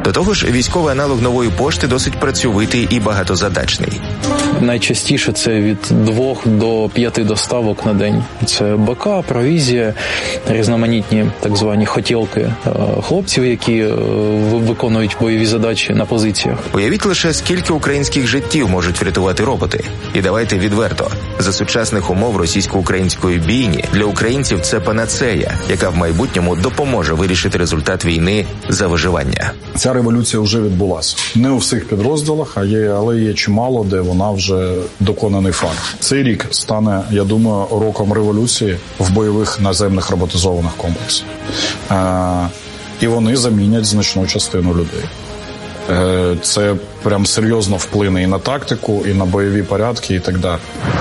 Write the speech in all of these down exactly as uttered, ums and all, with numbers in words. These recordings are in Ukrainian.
До того ж, військовий аналог нової пошти досить працьовитий і багатозадачний. Найчастіше це від двох до п'яти доставок на день. Це БК, провізія, різноманітні так звані хотілки хлопців, які виконують бойові задачі на позиціях. Уявіть лише, скільки українських життів можуть врятувати роботи. І давайте відверто. За сучасних умов російсько-української бійні для українців це панацея, яка в майбутньому допоможе вирішити результат війни за виживання. Ця революція вже відбулася. Не у всіх підрозділах, а є, але є чимало, де вона вже доконаний факт. Цей рік стане, я думаю, роком революції в бойових наземних роботизованих комплексах. Е- і вони замінять значну частину людей. Е- це прям серйозно вплине і на тактику, і на бойові порядки, і так далі.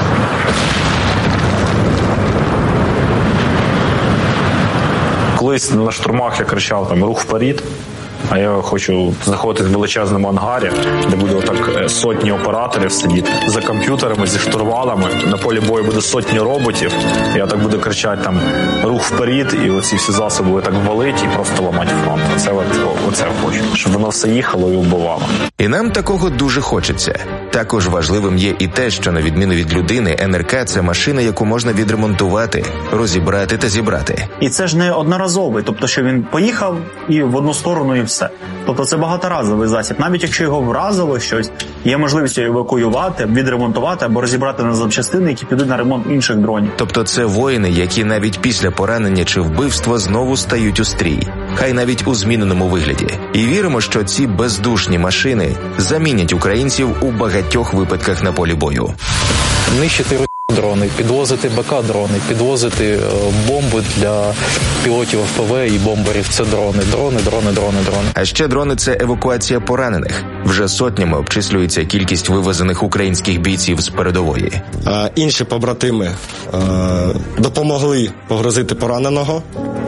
Колись на штурмах я кричав там «рух вперед», а я хочу заходити в величезному ангарі, де буде отак сотні операторів сидіти за комп'ютерами, зі штурвалами. На полі бою буде сотні роботів. Я так буду кричати там «рух вперед», і оці всі засоби буде так валити і просто ламати фронт. Оце, оце я хочу, щоб воно все їхало і вбивало. І нам такого дуже хочеться. Також важливим є і те, що на відміну від людини, ен ер ка – це машина, яку можна відремонтувати, розібрати та зібрати. І це ж не одноразовий, тобто, що він поїхав і в одну сторону і все. Тобто це багаторазовий засіб. Навіть якщо його вразило щось, є можливість евакуювати, відремонтувати або розібрати на запчастини, які підуть на ремонт інших дронів. Тобто це воїни, які навіть після поранення чи вбивства знову стають у стрій. Хай навіть у зміненому вигляді. І віримо, що ці бездушні машини замінять українців у багатьох випадках на полі бою. Нищити дрони, підвозити БК-дрони, підвозити бомби для пілотів еф пе ве і бомберів. Це дрони, дрони, дрони, дрони, дрони. А ще дрони – це евакуація поранених. Вже сотнями обчислюється кількість вивезених українських бійців з передової. А інші побратими а, допомогли погрузити пораненого.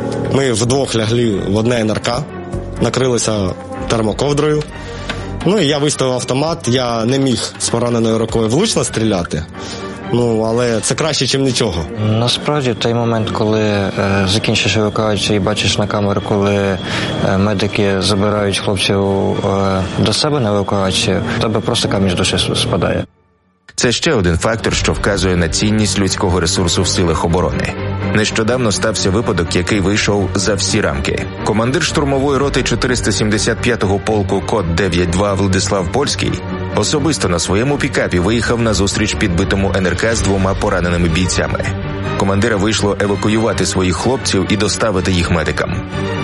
Ми вдвох лягли в одне ен ер ка, накрилися термоковдрою. Ну і я виставив автомат, я не міг з пораненою рукою влучно стріляти. Ну, але це краще, ніж нічого. Насправді, в той момент, коли е, закінчиш евакуацію і бачиш на камеру, коли е, медики забирають хлопців е, до себе на евакуацію, в тебе просто камінь з душі спадає. Це ще один фактор, що вказує на цінність людського ресурсу в силах оборони. Нещодавно стався випадок, який вийшов за всі рамки. Командир штурмової роти чотириста сімдесят п'ятого полку Код дев'ять два Владислав Польський особисто на своєму пікапі виїхав на зустріч підбитому ен ер ка з двома пораненими бійцями. Командира вийшло евакуювати своїх хлопців і доставити їх медикам.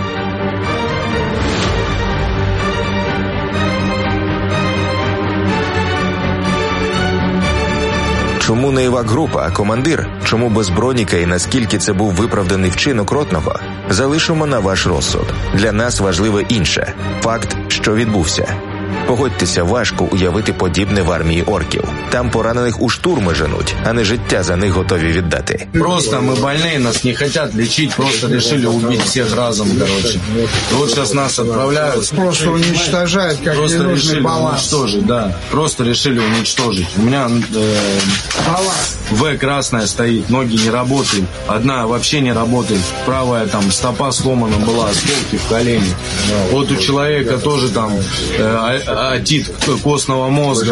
Чому не евак-група, а командир? Чому без броніка і наскільки це був виправданий вчинок ротного? Залишимо на ваш розсуд. Для нас важливе інше – факт, що відбувся. Погодьтеся, важко уявити подібне в армії орків. Там поранених у штурми женуть, а не життя за них готові віддати. Просто мы больные, нас не хотят лечить, просто решили убить всех разом, короче. Вот сейчас нас отправляют. Просто уничтожают, как просто ненужный решили баланс. уничтожить, да. Просто решили уничтожить. У меня э, В красная стоит, ноги не работают. Одна вообще не работает. Правая там стопа сломана была, осколки в колене. Вот у человека тоже там э, отит костного мозга.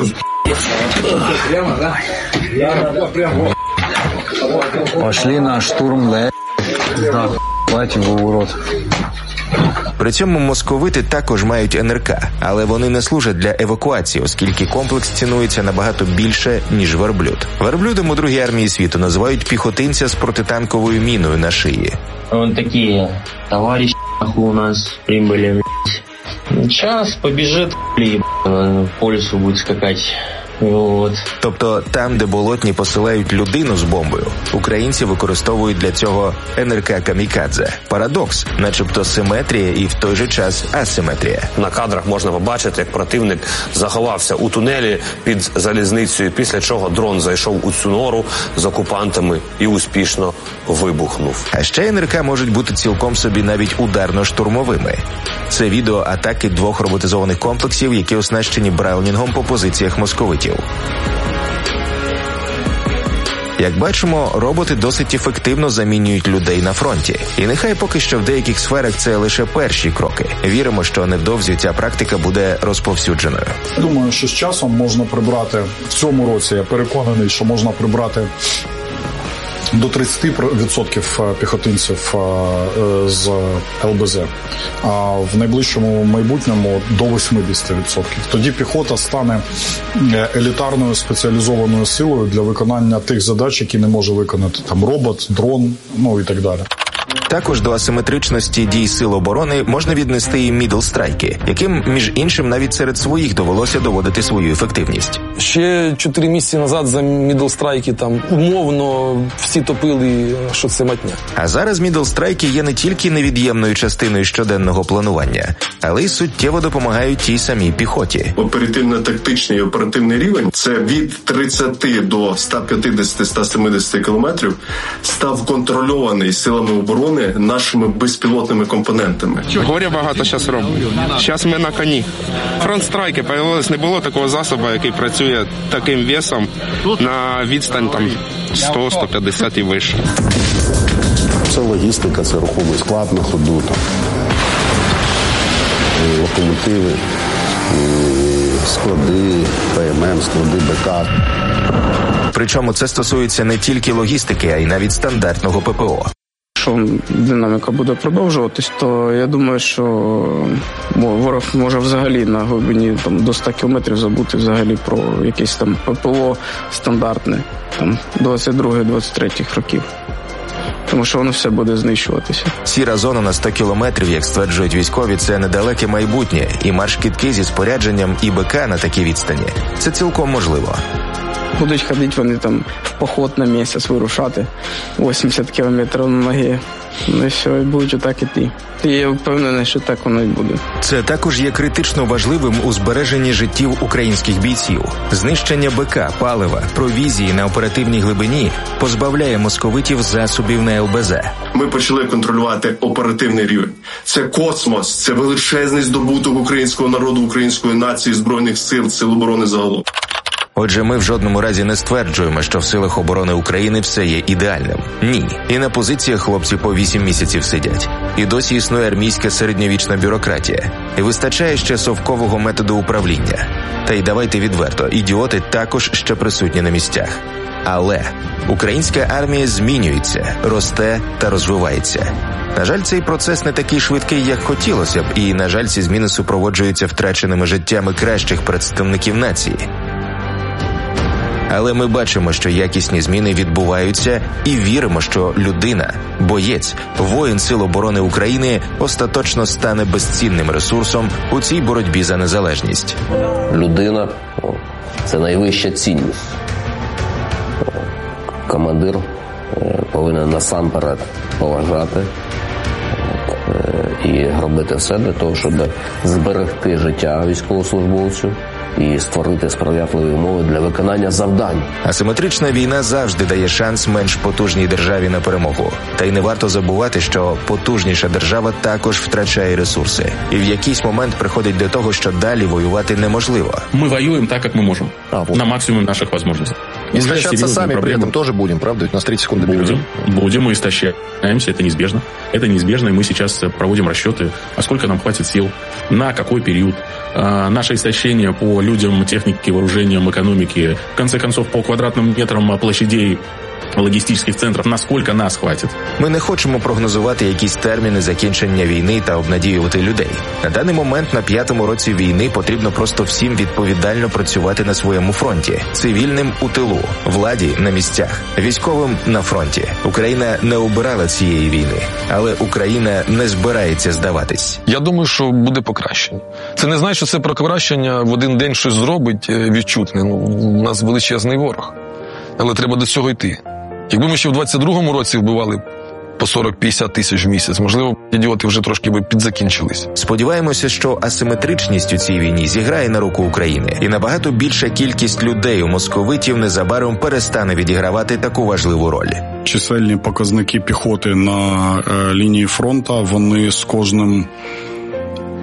Пошли на штурм, да, да, хватит в урод. При цьому московити також мають ен ер ка, але вони не служать для евакуації, оскільки комплекс цінується набагато більше, ніж верблюд. Верблюдом у другій армії світу називають піхотинця з протитанковою міною на шиї. Вон такі товариші у нас прибыли. Сейчас побежит, по лесу будет скакать. Вот. Тобто там, де болотні посилають людину з бомбою, українці використовують для цього ен ер ка «Камікадзе». Парадокс, начебто симетрія і в той же час асиметрія. На кадрах можна побачити, як противник заховався у тунелі під залізницею, після чого дрон зайшов у цю нору з окупантами і успішно вибухнув. А ще ен ер ка можуть бути цілком собі навіть ударно-штурмовими. Це відео атаки двох роботизованих комплексів, які оснащені браунінгом по позиціях московитів. Як бачимо, роботи досить ефективно замінюють людей на фронті. І нехай поки що в деяких сферах це лише перші кроки. Віримо, що невдовзі ця практика буде розповсюдженою. Думаю, що з часом можна прибрати, в цьому році я переконаний, що можна прибрати до тридцять відсотків піхотинців з ел бе зет, а в найближчому майбутньому до вісімдесят відсотків. Тоді піхота стане елітарною спеціалізованою силою для виконання тих задач, які не може виконати там робот, дрон, ну і так далі. Також до асиметричності дій сил оборони можна віднести і мідл-страйки, яким, між іншим, навіть серед своїх довелося доводити свою ефективність. Ще чотири місяці назад за мідл-страйки там умовно всі топили, що це матня. А зараз мідл-страйки є не тільки невід'ємною частиною щоденного планування, але й суттєво допомагають тій самій піхоті. Оперативно-тактичний і оперативний рівень – це від тридцяти до ста п'ятдесяти - ста сімдесяти кілометрів став контрольований силами оборони нашими безпілотними компонентами. Горя багато зараз робить. Зараз ми на коні. Фронт-страйки появилось, не було такого засобу, який працює таким весом на відстань там сто - сто п'ятдесят і вище. Це логістика, це рухомий склад на ходу, там, локомотиви, склади, пе ем ем, склади бе ка. Причому це стосується не тільки логістики, а й навіть стандартного пе пе о. Якщо динаміка буде продовжуватись, то я думаю, що ворог може взагалі на глибині там, до ста кілометрів забути взагалі про якесь там пе пе о стандартне, там, двадцять других - двадцять третіх років. Тому що воно все буде знищуватися. Сіра зона на сто кілометрів, як стверджують військові, це недалеке майбутнє, і марш-кидки зі спорядженням і бе ка на такій відстані – це цілком можливо. Будуть ходити вони там в поход на місяць, вирушати вісімдесят кілометрів на ноги. Ну і все, і будуть отак іти. І я впевнений, що так воно і буде. Це також є критично важливим у збереженні життів українських бійців. Знищення бе ка, палива, провізії на оперативній глибині позбавляє московитів засобів на ел бе зет. Ми почали контролювати оперативний рівень. Це космос, це величезний здобуток українського народу, української нації, Збройних сил, Сил оборони загалом. Отже, ми в жодному разі не стверджуємо, що в силах оборони України все є ідеальним. Ні. І на позиціях хлопці по вісім місяців сидять. І досі існує армійська середньовічна бюрократія. І вистачає ще совкового методу управління. Та й давайте відверто, ідіоти також ще присутні на місцях. Але українська армія змінюється, росте та розвивається. На жаль, цей процес не такий швидкий, як хотілося б, і, на жаль, ці зміни супроводжуються втраченими життями кращих представників нації. Але ми бачимо, що якісні зміни відбуваються, і віримо, що людина, боєць, воїн Сил оборони України остаточно стане безцінним ресурсом у цій боротьбі за незалежність. Людина – це найвища цінність. Командир повинен насамперед поважати і робити все для того, щоб зберегти життя військовослужбовцю і створити сприятливі умови для виконання завдань. Асиметрична війна завжди дає шанс менш потужній державі на перемогу. Та й не варто забувати, що потужніша держава також втрачає ресурси. І в якийсь момент приходить до того, що далі воювати неможливо. Ми воюємо так, як ми можемо. А, вот. На максимум наших можливостей. Истощаться сами проблемы. При этом тоже будем, правда? Ведь у нас три секунды бежит. Будем, будем, мы истощаемся, это неизбежно. Это неизбежно, и мы сейчас проводим расчеты, а сколько нам хватит сил, на какой период. А, наше истощение по людям, технике, вооружениям, экономике, в конце концов, по квадратным метрам площадей логістичних центрів, наскільки нас хватить. Ми не хочемо прогнозувати якісь терміни закінчення війни та обнадіювати людей. На даний момент, на п'ятому році війни, потрібно просто всім відповідально працювати на своєму фронті. Цивільним у тилу, владі на місцях, військовим на фронті. Україна не обирала цієї війни, але Україна не збирається здаватись. Я думаю, що буде покращення. Це не значить, що це покращення в один день щось зробить відчутне. Ну, у нас величезний ворог. Але треба до цього йти. Якби ми ще в двадцять другому році вбивали по сорок - п'ятдесят тисяч в місяць, можливо, ідіоти вже трошки би підзакінчились. Сподіваємося, що асиметричність у цій війні зіграє на руку України, і набагато більша кількість людей у московитів незабаром перестане відігравати таку важливу роль. Чисельні показники піхоти на е, лінії фронту, вони з кожним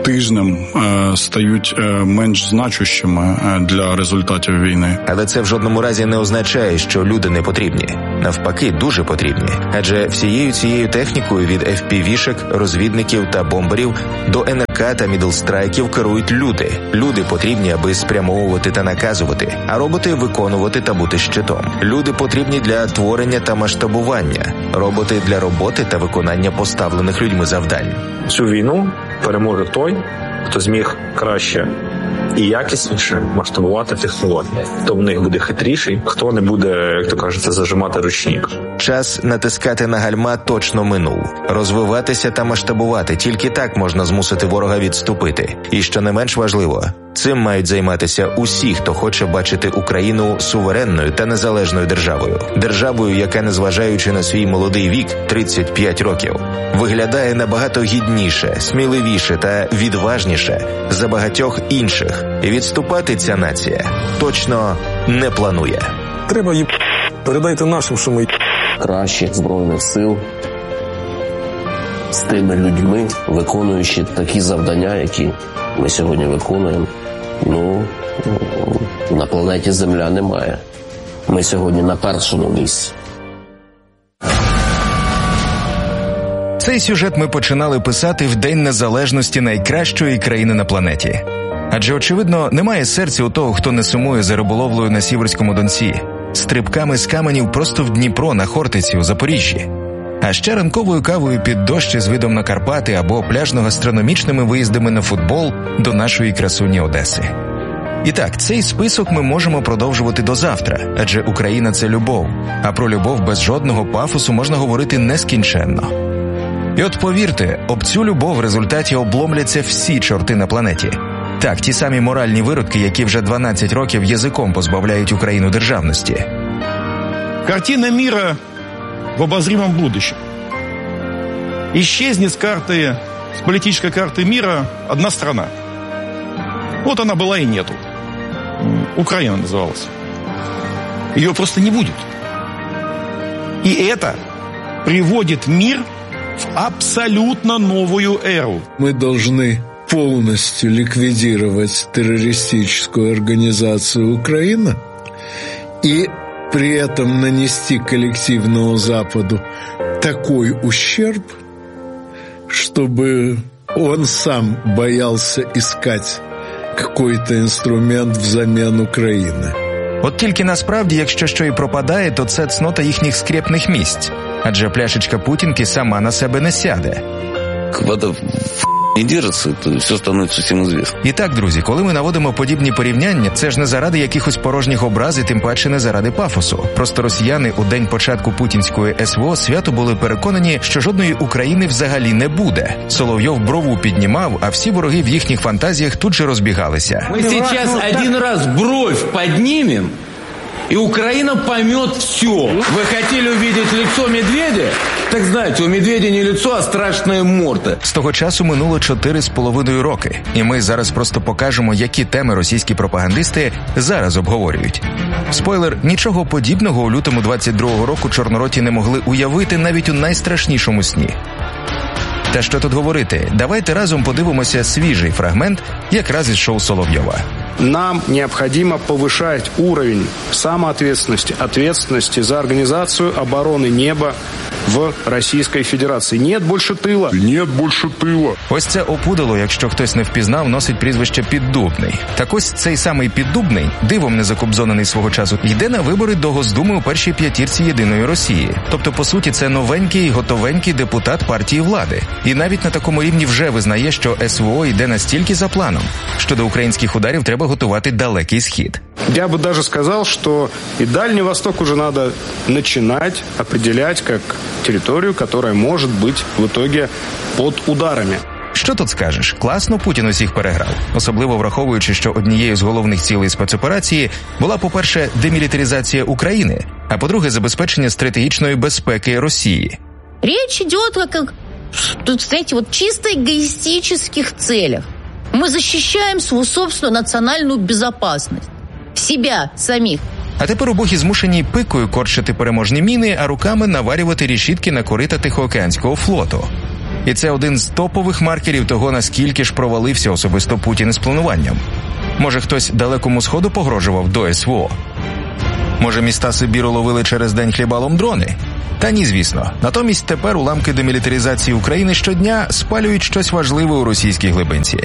тижнем е, стають е, менш значущими е, для результатів війни. Але це в жодному разі не означає, що люди не потрібні. Навпаки, дуже потрібні. Адже всією цією технікою від еф пі ві-шек, розвідників та бомберів до ен ер ка та мідлстрайків керують люди. Люди потрібні, аби спрямовувати та наказувати, а роботи виконувати та бути щитом. Люди потрібні для творення та масштабування, роботи для роботи та виконання поставлених людьми завдань. Цю війну переможе той, хто зміг краще і якісніше масштабувати технології. Хто в них буде хитріший, хто не буде, як то кажеться, зажимати ручник. Час натискати на гальма точно минув. Розвиватися та масштабувати, тільки так можна змусити ворога відступити. І що не менш важливо, цим мають займатися усі, хто хоче бачити Україну суверенною та незалежною державою. Державою, яка, незважаючи на свій молодий вік, тридцять п'ять років, виглядає набагато гідніше, сміливіше та відважніше за багатьох інших. І відступати ця нація точно не планує. Треба їм передайте нашим, що ми кращих збройних сил з тими людьми, виконуючи такі завдання, які ми сьогодні виконуємо, ну, на планеті Земля немає. Ми сьогодні на першому місці. Цей сюжет ми починали писати в День Незалежності найкращої країни на планеті. Адже, очевидно, немає серця у того, хто не сумує за риболовлею на Сіверському Донці, стрибками з каменів просто в Дніпро на Хортиці у Запоріжжі, а ще ранковою кавою під дощ з видом на Карпати або пляжно-гастрономічними виїздами на футбол до нашої красуні Одеси. І так, цей список ми можемо продовжувати до завтра, адже Україна – це любов, а про любов без жодного пафосу можна говорити нескінченно. І от повірте, об цю любов в результаті обломляться всі чорти на планеті. Так, ті самі моральні виродки, які вже дванадцять років язиком позбавляють Україну державності. Картина мира в обозримом будущем. Исчезнет с карты, с политической карты мира одна страна. Вот она была и нету. Украина называлась. Ее просто не будет. И это приводит мир в абсолютно новую эру. Мы должны полностью ликвидировать террористическую организацию Украина и при этом нанести коллективному Западу такой ущерб, чтобы он сам боялся искать какой-то інструмент взамін України. От тільки насправді, якщо що і пропадає, то це цнота їхніх скрепних місць. Адже пляшечка путінки сама на себе не сяде. Вода не держиться, то все становиться всім известно. І так, друзі, коли ми наводимо подібні порівняння, це ж не заради якихось порожніх образ і тим паче не заради пафосу. Просто росіяни у день початку путінської ес ве о свято були переконані, що жодної України взагалі не буде. Соловйов брову піднімав, а всі вороги в їхніх фантазіях тут же розбігалися. Ми зараз один раз бровь піднімемо, и Украина поймет все. Вы хотели увидеть лицо медведя? Так знаете, у медведя не лицо, а страшная морда. З того часу минуло чотири з половиною роки. І ми зараз просто покажемо, які теми російські пропагандисти зараз обговорюють. Спойлер, нічого подібного у лютому двадцять другого року чорнороті не могли уявити навіть у найстрашнішому сні. Та що тут говорити? Давайте разом подивимося свіжий фрагмент якраз із шоу Соловйова. Нам необходимо повышать уровень самоответственности, ответственности за организацию обороны неба в Російській Федерації. Нет больше тила. Нет больше тила. Ось це опудало, якщо хтось не впізнав, носить прізвище Піддубний. Так ось цей самий Піддубний, дивом не закобзонений свого часу, йде на вибори до Госдуми у першій п'ятірці Єдиної Росії. Тобто, по суті, це новенький, готовенький депутат партії влади. І навіть на такому рівні вже визнає, що ес ве о йде настільки за планом, що до українських ударів треба готувати далекий схід. Я бы даже сказал, что и Дальний Восток уже надо начинать определять как территорию, которая может быть в итоге под ударами. Що тут скажеш? Класно Путін усіх переграв. Особливо враховуючи, що однією з головних цілей спецоперації була, по-перше, демілітаризація України, а по-друге, забезпечення стратегічної безпеки Росії. Речь идет о, как, знаете, вот чисто эгоистических целях. Мы защищаем свою собственную национальную безопасность. Себя самих. А тепер обохи змушені пикою корчити переможні міни, а руками наварювати рішітки на корита Тихоокеанського флоту. І це один з топових маркерів того, наскільки ж провалився особисто Путін із плануванням. Може, хтось Далекому Сходу погрожував до СВО? Може, міста Сибіру ловили через день хлібалом дрони? Та ні, звісно. Натомість тепер уламки демілітаризації України щодня спалюють щось важливе у російській глибинці.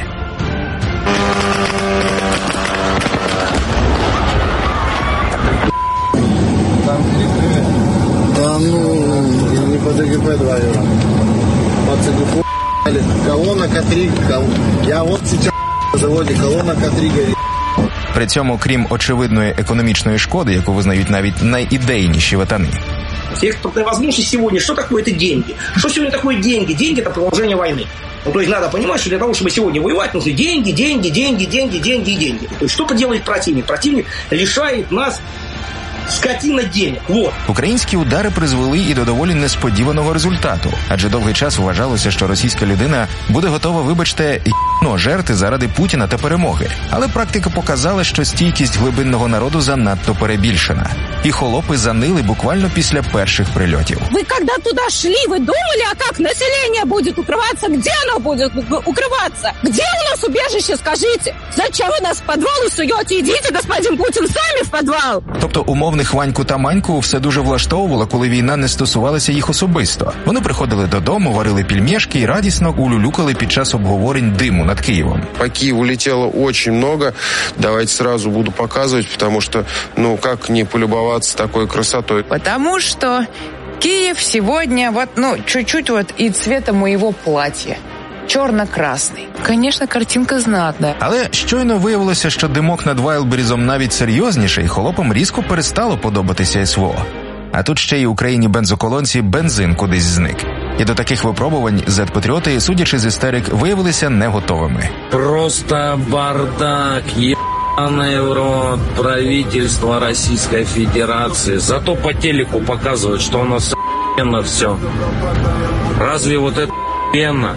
Да ну, не по ДГП два евро. По ЦГП, колонна К три, я вот сейчас на заводе, колонна К три горит. При цьому, крім очевидної економічної шкоди, яку визнають навіть найідейніші ветани. Экспортная возможность сегодня, что такое это деньги? Что сегодня такое деньги? Деньги – это продолжение войны. Ну, то есть надо понимать, что для того, чтобы сегодня воевать, нужны деньги, деньги, деньги, деньги, деньги и деньги. То есть что-то делает противник. Противник лишает нас скотина денег. Вот. Українські удари призвели і до доволі несподіваного результату. Адже довгий час вважалося, що російська людина буде готова, вибачте, й**но жерти заради Путіна та перемоги. Але практика показала, що стійкість глибинного народу занадто перебільшена. І холопи занили буквально після перших прильотів. Ви коли туди йшли, ви думали, а як населення буде укриватися? Де воно буде укриватися? Де у нас убежище, скажіть? Зачем ви нас в підвал суєте? Ідіть, господин Путін, самі в підвал. Тобто умовних Ваньку та Маньку все дуже влаштовувало, коли війна не стосувалася їх особисто. Вони приходили додому, варили пельмешки і радісно улюлюкали під час обговорень диму над Києвом. По Киеву летело очень много. Давайте сразу буду показывать, потому что, ну, как не полюбоваться такой красотой. Потому что Киев сегодня вот, ну, чуть-чуть вот и цвета моего платья. Чорно-красний. Звісно, картинка знатна. Але щойно виявилося, що димок над Вайлдберрізом навіть серйозніший, холопам різко перестало подобатися СВО. А тут ще й в Україні бензоколонці бензин кудись зник. І до таких випробувань зет-патріоти, судячи з істерик, виявилися не готовими. Просто бардак, ебаный в рот, правительство Российской Федерации. Зато по телеку показывают, что у нас охуенно все. Разве вот это охуенно?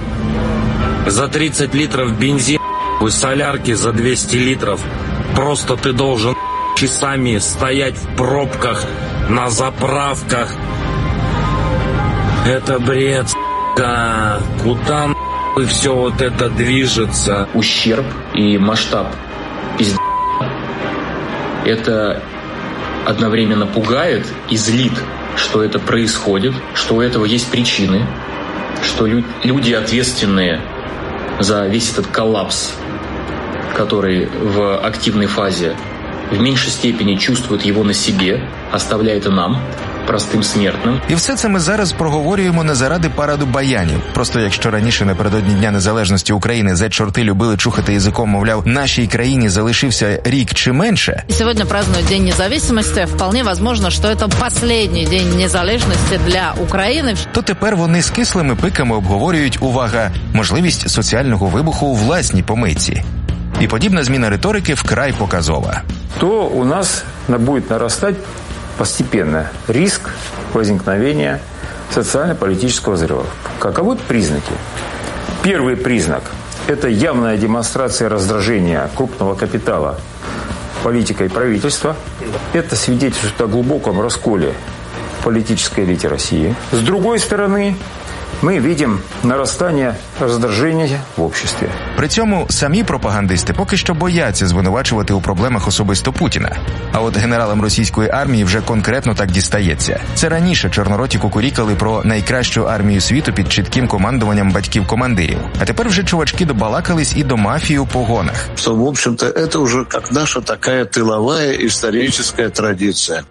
За тридцать литров бензина, солярки за двести литров. Просто ты должен часами стоять в пробках, на заправках. Это бред, сука. Куда нахуй все вот это движется? Ущерб и масштаб пиздец. Это одновременно пугает и злит, что это происходит, что у этого есть причины, что лю- люди ответственные за весь этот коллапс, который в активной фазе в меньшей степени чувствуют его на себе, оставляя это нам, простим смертним. І все це ми зараз проговорюємо не заради параду баянів. Просто якщо раніше напередодні Дня Незалежності України зет-чорти любили чухати язиком, мовляв, нашій країні залишився рік чи менше. Сегодня празднуют День независимости. Вполне возможно, что это последний день незалежности для України. То тепер вони з кислими пиками обговорюють, увага, можливість соціального вибуху у власній помийці. І подібна зміна риторики вкрай показова. То у нас будет нарастать постепенно риск возникновения социально-политического взрыва. Каковы признаки? Первый признак – это явная демонстрация раздражения крупного капитала политикой правительства. Это свидетельствует о глубоком расколе в политической элите России. С другой стороны, ми бачимо наростання роздраження в обществі. При цьому самі пропагандисти поки що бояться звинувачувати у проблемах особисто Путіна. А от генералам російської армії вже конкретно так дістається. Це раніше чорнороті кукурікали про найкращу армію світу під чітким командуванням батьків-командирів. А тепер вже чувачки добалакались і до мафії у погонах. Що, в общем-то, це вже як наша така тилова історична традиція.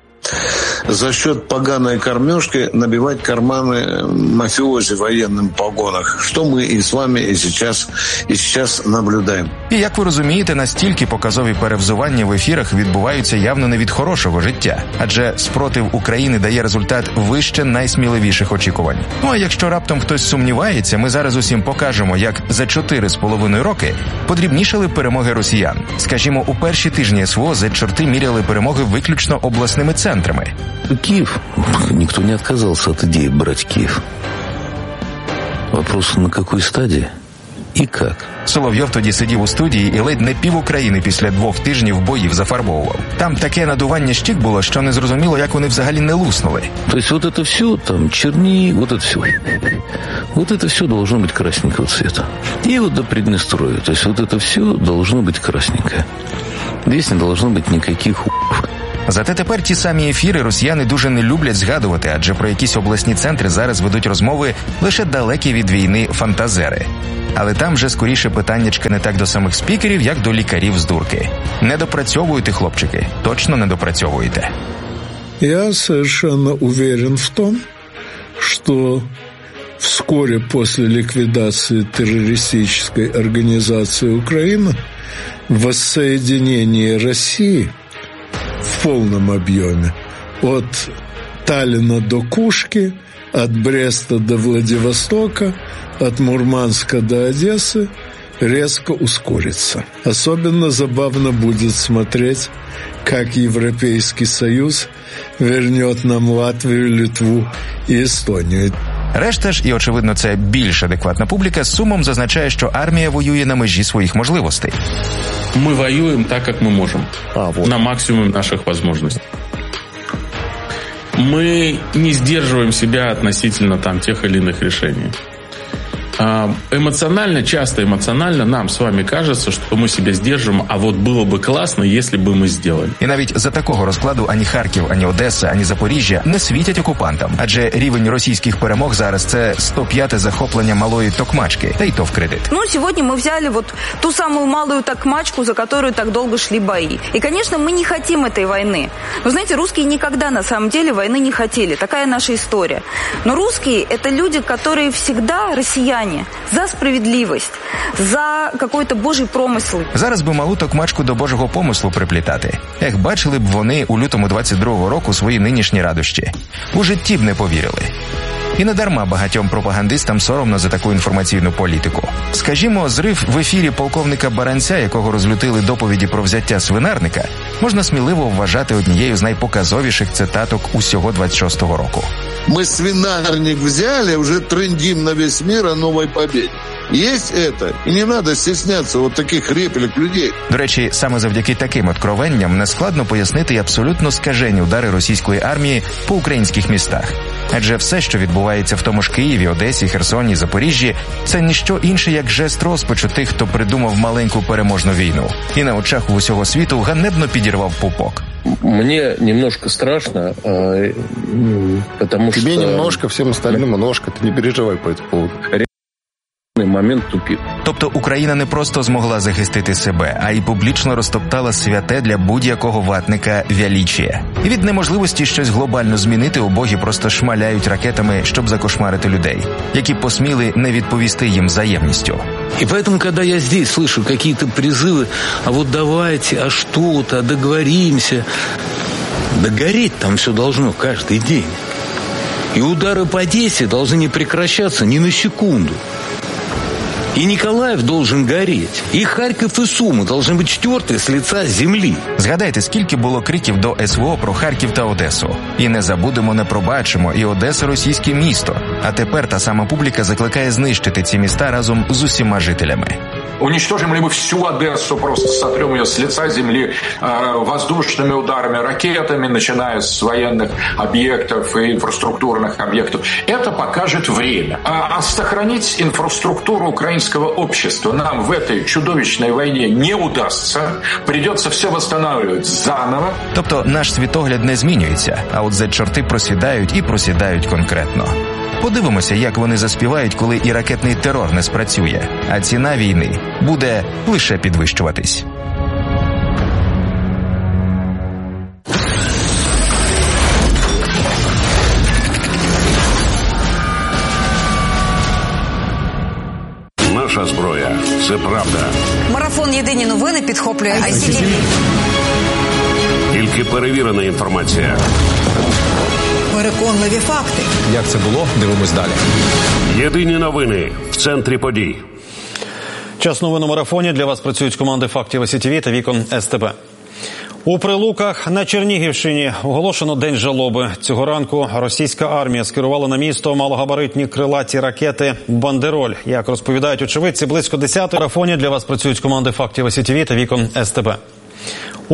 За счет поганой кормежки набивать карманы мафиози в военных погонах, что мы и с вами и сейчас, и сейчас наблюдаем. І як ви розумієте, настільки показові перевзування в ефірах відбуваються явно не від хорошого життя. Адже спротив України дає результат вище найсміливіших очікувань. Ну а якщо раптом хтось сумнівається, ми зараз усім покажемо, як за чотири з половиною роки подрібнішали перемоги росіян. Скажімо, у перші тижні СВО зет-чорти міряли перемоги виключно обласними центрами. Киев. Никто не отказался от идеи брать Киев. Вопрос, на какой стадии? І як? Соловйов тоді сидів у студії і ледь не пів України після двох тижнів боїв зафарбовував. Там таке надування щік було, що не зрозуміло, як вони взагалі не луснули. Тобто вот это все, там, черни, вот это все. Вот это все должно быть красненького цвета. И вот до Приднестровья. То есть вот это все должно быть красненькое. Здесь не должно быть никаких у**ов. Зате тепер ті самі ефіри росіяни дуже не люблять згадувати, адже про якісь обласні центри зараз ведуть розмови лише далекі від війни фантазери. Але там вже скоріше питаннячка не так до самих спікерів, як до лікарів з дурки. Не допрацьовуєте, хлопчики, точно не допрацьовуєте. Я совершенно уверен в том, что вскоре после ликвидации террористической организации Украины воссоединение России в полном объеме от Таллина до Кушки, от Бреста до Владивостока, от Мурманска до Одессы резко ускорится. Особенно забавно будет смотреть, как Европейский Союз вернет нам Латвию, Литву и Эстонию. Решта ж, і очевидно це більш адекватна публіка, з сумом зазначає, що армія воює на межі своїх можливостей. Мы воюем так, как мы можем. А, вот. На максимум наших возможностей. Мы не сдерживаем себя относительно там тех или иных решений. Эмоционально, часто эмоционально нам с вами кажется, что мы себя сдержим, а вот было бы классно, если бы мы сделали. І навіть за такого розкладу ані Харків, ані Одеса, ані Запоріжжя не світять окупантам. Адже рівень російських перемог зараз – це сто п'яте захоплення малої Токмачки, та й то в кредит. Ну, сегодня мы взяли вот ту самую малую Токмачку, за которую так долго шли бои. И, конечно, мы не хотим этой войны. Но, знаете, русские никогда на самом деле войны не хотели. Такая наша история. Но русские – это люди, которые всегда россияне. За справедливість, за какой-то божий промисел. Зараз би малу Токмачку до божого помислу приплітати. Ех, бачили б вони у лютому двадцять другого року свої нинішні радощі. У житті б не повірили. І не дарма багатьом пропагандистам соромно за таку інформаційну політику. Скажімо, зрив в ефірі полковника Баранця, якого розлютили доповіді про взяття свинарника, можна сміливо вважати однією з найпоказовіших цитаток усього двадцять шостого року. Мы свинарник взяли, уже трындим на весь мир о новой победе. Есть это, і не треба стесняться от таких реплік людей. До речі, саме завдяки таким откровенням нескладно пояснити абсолютно скажені удари російської армії по українських містах. Адже все, що відбувається в тому ж Києві, Одесі, Херсоні, Запоріжжі, це ніщо інше, як жест розпачу тих, хто придумав маленьку переможну війну. І на очах у усього світу ганебно підірвав пупок. Мне немножко страшно, потому что... Тебе немножко, всем остальным немножко, ты не переживай по этому поводу. Момент тупик. Тобто Україна не просто змогла захистити себе, а й публічно розтоптала святе для будь-якого ватника величія. І від неможливості щось глобально змінити убогі просто шмаляють ракетами, щоб закошмарити людей, які посміли не відповісти їм взаємністю. И поэтому, когда я здесь слышу какие-то призывы, а вот давайте, а что-то, а договоримся, да гореть там все должно каждый день. И удары по Одессе должны не прекращаться ни на секунду. И Николаев должен гореть. И Харьков, и Сумы должны быть стерты с лица земли. Згадайте, скільки було криків до ес ве о про Харків та Одесу. І не забудемо, не пробачимо, і Одеса – російське місто. А тепер та сама публіка закликає знищити ці міста разом з усіма жителями. Уничтожим ли мы всю Одессу, просто сотрем ее с лица земли э, воздушными ударами, ракетами, начиная с военных объектов и инфраструктурных объектов. Это покажет время. А, а сохранить инфраструктуру украинского общества нам в этой чудовищной войне не удастся. Придется все восстанавливать заново. Тобто наш світогляд не змінюється, а от зет-чорти просідають і просідають конкретно. Подивимося, як вони заспівають, коли і ракетний терор не спрацює, а ціна війни буде лише підвищуватись. Наша зброя – це правда. Марафон «Єдині новини» підхоплює ай сі ті ві. Тільки перевірена інформація. Переконливі факти. Як це було? Дивимось далі. Єдині новини в центрі подій. Час новин у марафоні. Для вас працюють команди фактів ай сі ті ві та Вікон ес те бе. У Прилуках на Чернігівщині оголошено день жалоби. Цього ранку російська армія скерувала на місто малогабаритні крилаті ракети «Бандероль». Як розповідають очевидці, близько десятої. В марафоні для вас працюють команди «Фактів» СІТВ та «Вікон СТБ».